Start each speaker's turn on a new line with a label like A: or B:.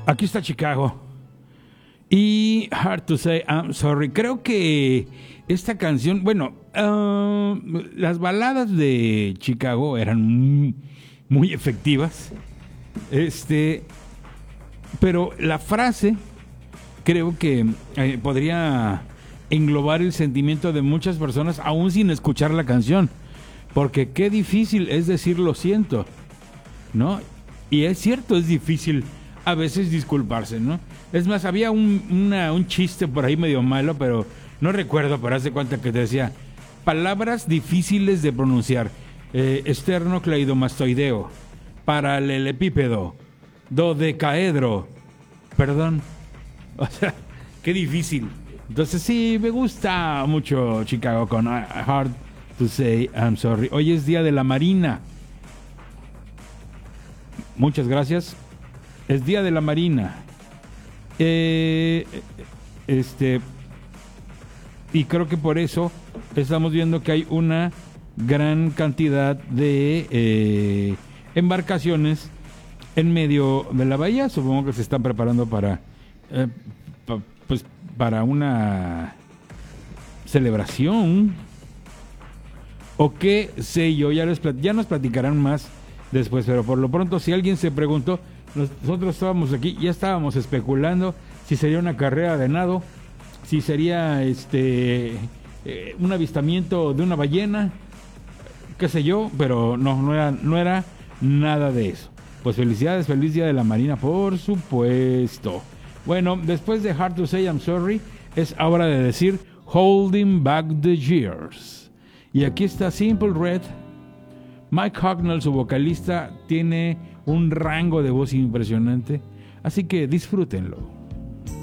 A: Aquí está Chicago. Y Hard to Say I'm Sorry. Creo que esta canción, bueno, las baladas de Chicago eran muy efectivas. Pero la frase creo que podría englobar el sentimiento de muchas personas aún sin escuchar la canción. Porque qué difícil es decir lo siento, ¿no? Y es cierto, es difícil a veces disculparse, ¿no? Es más, había un chiste por ahí medio malo, pero no recuerdo, pero haz de cuenta que te decía palabras difíciles de pronunciar. Esternocleidomastoideo, paralelepípedo, dodecaedro. Perdón. O sea, qué difícil. Entonces sí, me gusta mucho Chicago con Hard to Say I'm Sorry. Hoy es Día de la Marina. Muchas gracias. Es Día de la Marina. Y creo que por eso estamos viendo que hay una gran cantidad de embarcaciones en medio de la bahía. Supongo que se están preparando para para una celebración o qué sé yo. Ya nos platicarán más después, pero por lo pronto, si alguien se preguntó, nosotros estábamos aquí, ya estábamos especulando si sería una carrera de nado, si sería un avistamiento de una ballena, qué sé yo, pero no era nada de eso. Pues felicidades, feliz Día de la Marina, por supuesto. Bueno, después de Hard to Say I'm Sorry, es hora de decir Holding Back the Years. Y aquí está Simple Red. Mike Hucknall, su vocalista, tiene un rango de voz impresionante, así que disfrútenlo.